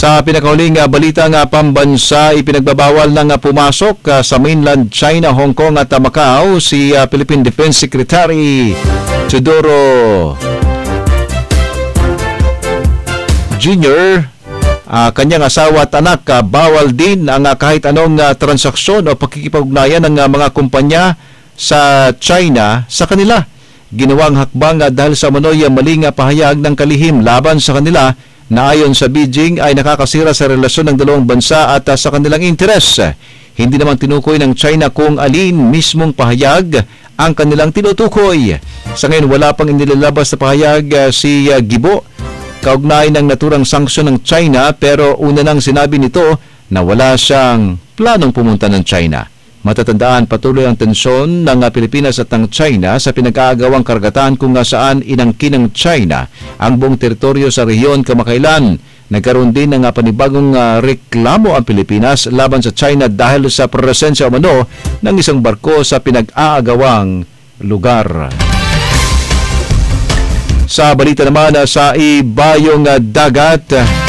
Sa pinakahuling balita nga pambansa, ipinagbabawal na nga pumasok sa mainland China, Hong Kong at Macau si Philippine Defense Secretary Teodoro Jr. Kanyang asawa at anak. Bawal din ang kahit anong transaksyon o pakikipag-ugnayan ng mga kumpanya sa China sa kanila. Ginawang hakbang dahil sa manoy maling pahayag ng kalihim laban sa kanila na ayon sa Beijing ay nakakasira sa relasyon ng dalawang bansa at sa kanilang interes. Hindi naman tinukoy ng China kung alin mismong pahayag ang kanilang tinutukoy. Sa ngayon, wala pang inilalabas na pahayag si Gibo kaugnay ng naturang sanksyon ng China, pero una nang sinabi nito na wala siyang planong pumunta ng China. Matatandaan, patuloy ang tensyon ng Pilipinas at ng China sa pinag-aagawang karagatan kung saan inangkin ng China ang buong teritoryo sa rehiyon kamakailan. Nagkaroon din ng panibagong reklamo ang Pilipinas laban sa China dahil sa presensya umano ng isang barko sa pinag-aagawang lugar. Sa balita naman sa ibayong dagat,